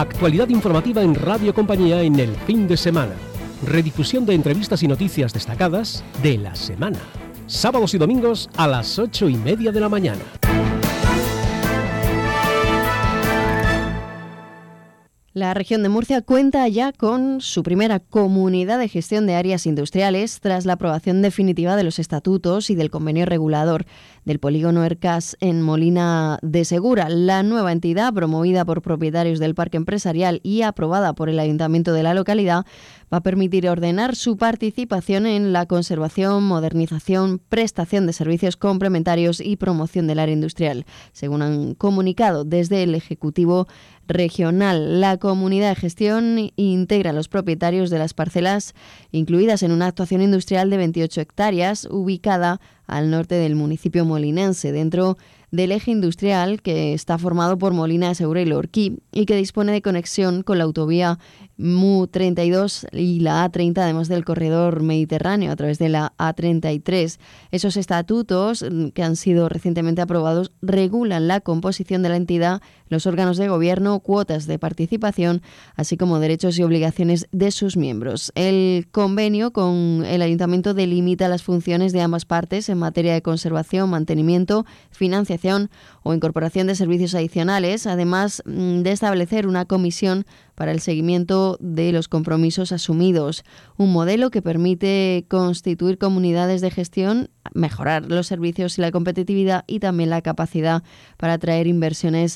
Actualidad informativa en Radio Compañía en el fin de semana. Redifusión de entrevistas y noticias destacadas de la semana. Sábados y domingos a las 8:30 de la mañana. La región de Murcia cuenta ya con su primera comunidad de gestión de áreas industriales tras la aprobación definitiva de los estatutos y del convenio regulador del polígono ERCAS en Molina de Segura. La nueva entidad, promovida por propietarios del parque empresarial y aprobada por el ayuntamiento de la localidad, va a permitir ordenar su participación en la conservación, modernización, prestación de servicios complementarios y promoción del área industrial, según han comunicado desde el Ejecutivo Regional. La comunidad de gestión integra a los propietarios de las parcelas incluidas en una actuación industrial de 28 hectáreas ubicada al norte del municipio molinense, dentro del eje industrial que está formado por Molina de Segura y Lorquí y que dispone de conexión con la autovía MU32 y la A30, además del corredor mediterráneo a través de la A33. Esos estatutos, que han sido recientemente aprobados, regulan la composición de la entidad, los órganos de gobierno, cuotas de participación, así como derechos y obligaciones de sus miembros. El convenio con el ayuntamiento delimita las funciones de ambas partes en materia de conservación, mantenimiento, financiación o incorporación de servicios adicionales, además de establecer una comisión para el seguimiento de los compromisos asumidos. Un modelo que permite constituir comunidades de gestión, mejorar los servicios y la competitividad y también la capacidad para atraer inversiones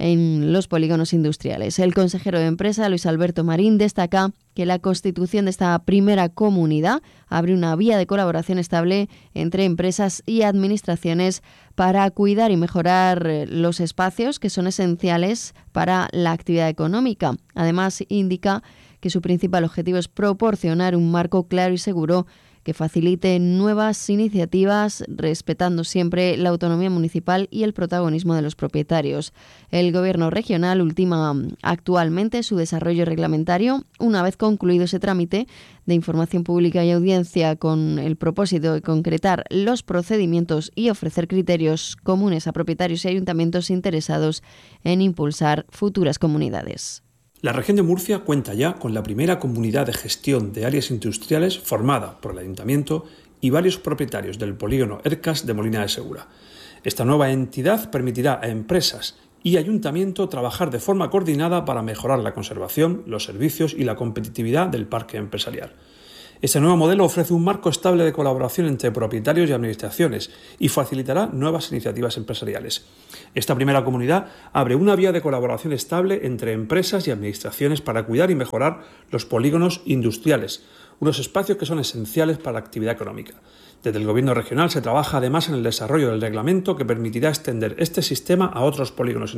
en los polígonos industriales. El consejero de Empresa, Luis Alberto Marín, destaca que la constitución de esta primera comunidad abre una vía de colaboración estable entre empresas y administraciones para cuidar y mejorar los espacios que son esenciales para la actividad económica. Además, indica que su principal objetivo es proporcionar un marco claro y seguro que facilite nuevas iniciativas, respetando siempre la autonomía municipal y el protagonismo de los propietarios. El Gobierno regional ultima actualmente su desarrollo reglamentario una vez concluido ese trámite de información pública y audiencia, con el propósito de concretar los procedimientos y ofrecer criterios comunes a propietarios y ayuntamientos interesados en impulsar futuras comunidades. La región de Murcia cuenta ya con la primera comunidad de gestión de áreas industriales formada por el Ayuntamiento y varios propietarios del polígono ERCAS de Molina de Segura. Esta nueva entidad permitirá a empresas y ayuntamiento trabajar de forma coordinada para mejorar la conservación, los servicios y la competitividad del parque empresarial. Este nuevo modelo ofrece un marco estable de colaboración entre propietarios y administraciones y facilitará nuevas iniciativas empresariales. Esta primera comunidad abre una vía de colaboración estable entre empresas y administraciones para cuidar y mejorar los polígonos industriales, unos espacios que son esenciales para la actividad económica. Desde el Gobierno regional se trabaja además en el desarrollo del reglamento que permitirá extender este sistema a otros polígonos